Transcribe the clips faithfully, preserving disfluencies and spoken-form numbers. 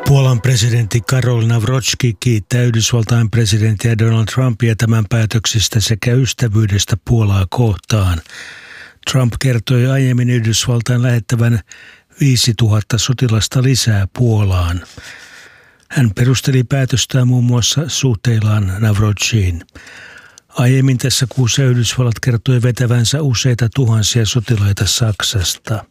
Puolan presidentti Karol Nawrocki kiittää Yhdysvaltain presidenttiä Donald Trumpia tämän päätöksistä sekä ystävyydestä Puolaa kohtaan. Trump kertoi aiemmin Yhdysvaltain lähettävän viisituhatta sotilasta lisää Puolaan. Hän perusteli päätöstään muun muassa suhteillaan Nawrockiin. Aiemmin tässä kuussa Yhdysvallat kertoi vetävänsä useita tuhansia sotilaita Saksasta.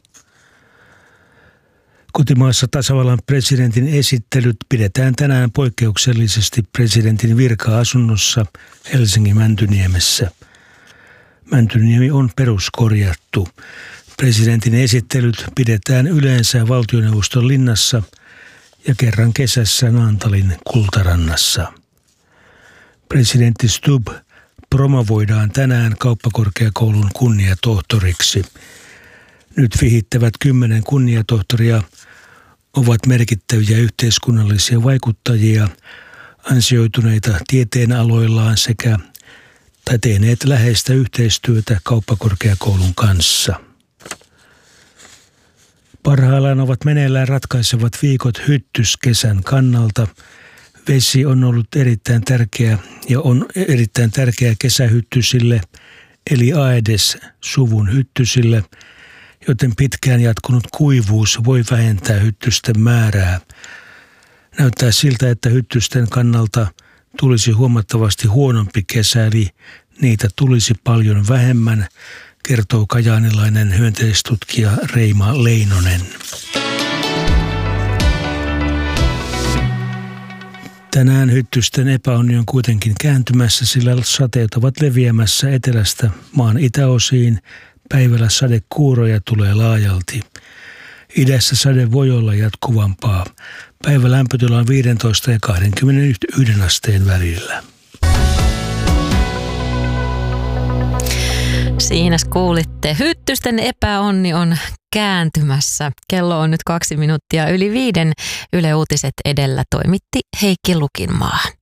Kotimaassa tasavallan presidentin esittelyt pidetään tänään poikkeuksellisesti presidentin virka-asunnossa Helsingin Mäntyniemessä. Mäntyniemi on peruskorjattu. Presidentin esittelyt pidetään yleensä valtioneuvoston linnassa ja kerran kesässä Naantalin Kultarannassa. Presidentti Stubb promovoidaan tänään kauppakorkeakoulun kunniatohtoriksi. Nyt vihittävät kymmenen kunniatohtoria ovat merkittäviä yhteiskunnallisia vaikuttajia, ansioituneita tieteenaloillaan sekä tehneet läheistä yhteistyötä kauppakorkeakoulun kanssa. Parhaillaan ovat meneillään ratkaisevat viikot hyttyskesän kannalta. Vesi on ollut erittäin tärkeä ja on erittäin tärkeä kesähyttysille eli Aedes-suvun hyttysille, joten pitkään jatkunut kuivuus voi vähentää hyttysten määrää. Näyttää siltä, että hyttysten kannalta tulisi huomattavasti huonompi kesä, eli niitä tulisi paljon vähemmän, kertoo kajaanilainen hyönteistutkija Reima Leinonen. Tänään hyttysten epäonni on kuitenkin kääntymässä, sillä sateet ovat leviämässä etelästä maan itäosiin. Päivällä sadekuuroja tulee laajalti. Idässä sade voi olla jatkuvampaa. Päivä lämpötila on viisitoista ja kaksikymmentäyksi asteen välillä. Siinä kuulitte. Hyttysten epäonni on kääntymässä. Kello on nyt kaksi minuuttia yli viiden. Yle Uutiset edellä toimitti Heikki Lukinmaa.